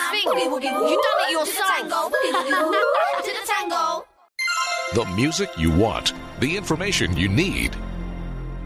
thing. You done it yourself. The music you want, the information you need.